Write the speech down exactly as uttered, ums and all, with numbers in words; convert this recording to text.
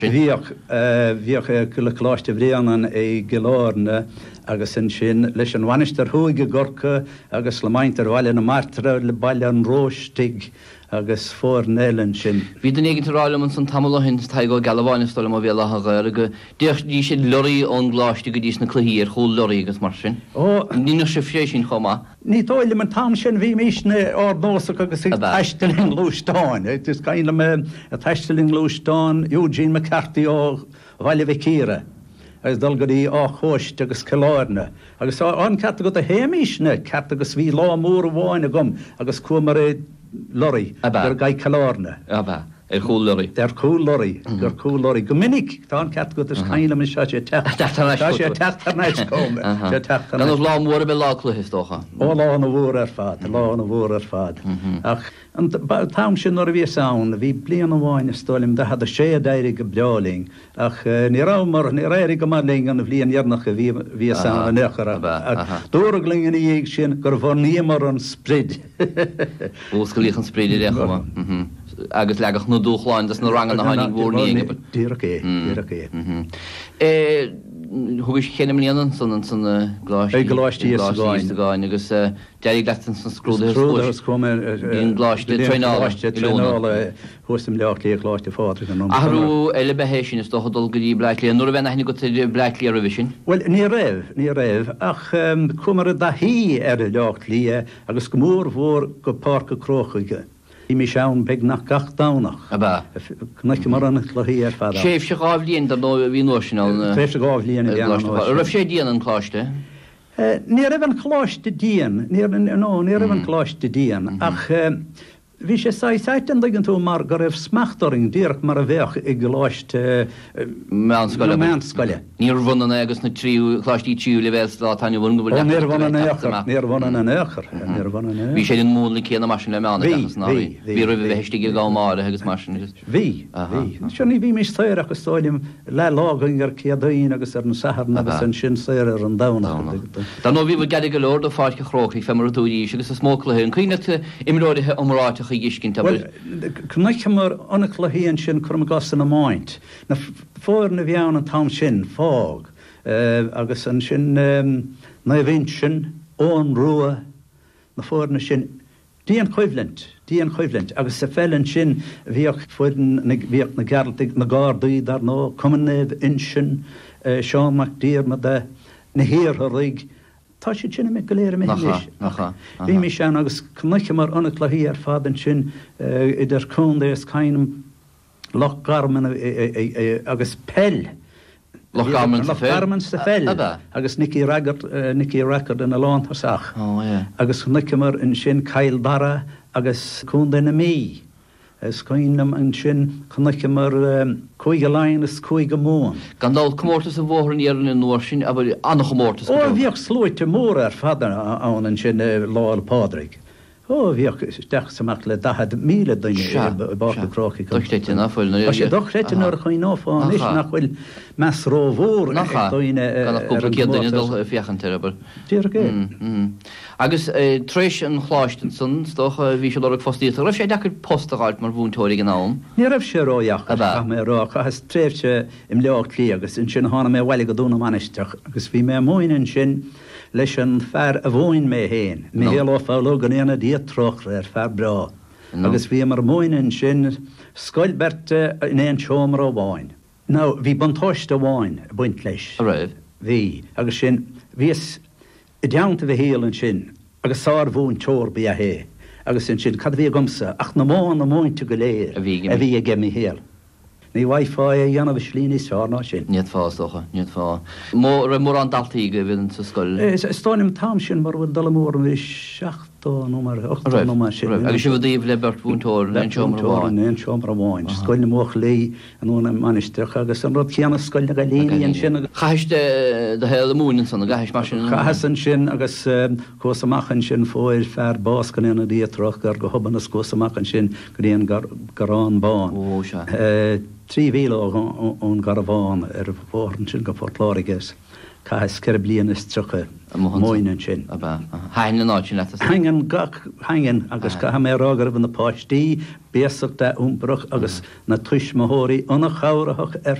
Bhíoch bhíoch go le chláiste bhríanan é gilárne agus in sin leis an bhainistear thuaige gorcha agus le maintar bhaile na martra le baile an róistig agus fór nélan sin. Bhí den éigen ráile san tamlahin tá go galháinistá má bhé lethaga go dí sé lorí ón gláiste go dtís na cluíí ar cho lorí agus mar sin. Ó ní sé fé sin chomá. Ní tóile man tam sin bhí míisna ádósa agus teistelin lústáin. Is caiile me a teistelin lústáin Eugene McCarthy ó bhaile bhicíre. agus dulgarí á chóist agus celáirne. agus an cat go a héimiisne cat agus bhí lá mór bháinna gom agus cuamar é lorí ar gaid celáirne. Er cool lorry. Er cool lorry. Er cool lorry. Gominnig, tá an cat go is caiile me se sé techt. Tá sé techttarnéis com. Dan os lá mór be lácla histócha. Ó lá an bhór ar fad, lá an bhór ar fad. Ach, an tam sin or bhí saon, bhí blian an bháin stolim, da had a sé deirig go bleáling. Ach, ní rámar, ní réirig go marling an bhlian jarnach a bhí saon an nechar. Dóraglingen í éig sin, gur bhór nímar an sprid. Úsgelích an sprid i rechoma. agus legach nó dúchláin das na rangan na hánig bhór ní Díraché, díraché. Thugis chénim líanaan san san gláis. É gláistí is gáin agus deirigh letain san scrúda Scrúdas cum íon gláiste tréála thuasim leach lí gláiste fátra an nom. Ahrú eile behééis sin is do dul goí bleiclíon, nuair a bheith naithnig go bleiclí ar a visin? Well, ní raibh, ní raibh, ach cumar a dahí ar a leach lí agus go mór mhór go páirca crochaige. Í mi seán beg nach gach dánach. Abba. Cnaic mar an chluí ar fada. Séf se gábhlíon dar nó bhí nóisiál. Séf se gábhlíon i dhéanam. Raibh sé díana an chláiste? Ní raibh an chláiste dían, ní raibh an chláiste dían, ach bhí sé sáisáitan dagan tú mar go raibh smachtaring díach mar a bheach i gláist meánscoile. Níor bhna agus na tríú chláistí tíú le bheith lá taine bhn go bhfuil. Níor bhna néachar, níor bhna néachar, níor bhna néachar. Bhí sé den múla céanna mar sin le meánna agus ná bhí. Bhí roimh bheitiste go gámára agus mar sin. Bhí, bhí. Seo ní bhí mé saoir agus stáilim le lágan ar ciadaín agus ar an saharn agus an sin saoir ar an dána. Tá nó bhí bh gaiad go leir do fáice chróchaí fe mar dúí agus is smóclaún. Cuoine imráidethe omráte Cnaic mar annach lehíonn sin chum gas an amáint. Na fór na bheann an tam sin fág agus an sin na bhín sin ón rua na fór na sin díon chuimhlint, díon chuimhlint agus sa fellan sin bhíoh fuidan bhíoh na gearaltaigh na gádaí dar nó cumannéh in sin Seán MacDiarmid me de na hiarthaigh. Tá sé sinna me go léir mé Bhí mé sean agus cnaice mar annach lehí ar fadan sin idir chunda is caiinm loch garman agus pell. Loch garman sa fell. Agus Nicky Raggart Nicky Raggart in a lántasach. Agus cnaice mar in sin cail dara agus chunda na mí. Is caiinm an sin cnaice mar chuige lein is chuige món. Gandál chmórtas a bhór an éan in nuair sin a bhfuil annach chmórtas. Ó bhíoh slóite mór ar fada an an sin láil pádraig. Ó bhíoh deach samach le dahad míle daine báta crochaí. Dochréite na fuil. sé dochréite nuair chuoin áfáin is nach bhfuil meas rómhór nach daine fiochan terrible. Dír agus tréis an chláisten san stocha bhí se le fostíí raibh sé dechar postáilt mar bhúntóirí an nám. Ní raibh sé róach mé rácha has tréfse im leach lí agus in sin hána mé bhile go dúna manisteach agus bhí mé móin sin leis an fear a bhóin mé héin. Mé héá fáú gan éana dí troch ar fear bra. agus bhí mar móin sin scoilberte in éon seomar ó bháin. Ná bhí bantáiste bháin a buint leis. Raibh. Bhí agus sin bhís I deanta bheith héalann sin, agus sár bhún teór bí a hé, agus sin sin cad bhí gomsa, ach na máin na máinte go léir a bhí a gemi héal. Ní bhaithfáid a dhéanamh slíní seáná sin. Níiad fástocha, níiad fá. Mó ra mór an daltaí go bhíann sa scoil. Stáinim tam sin mar bhfuil dal mór an bhí seachtó nómar ochta nómar sin. Agus si bh daobh le bert búntóir le seomar bháin. Le seomar bháin. Scoilna móch lí an úna manisteach agus an rud ceanna scoilna go líon sin. Chaiste de héal múnin san a gaiis mar sin. Chahasan sin agus cósamachchan sin fóil fear báscan ina díatroch gur go hoban as cósamachchan sin go dhéon garrán bán. Ó se. trí bhíle ón Garabháin ar bhórin sin go Portláiriges. Ca ceir bliana is tucha móinan sin. Hain ná sin Hangan hangin agus ca mé rágar bh na páistí, béachta úmbrach agus na tuismóirí anna chairithach ar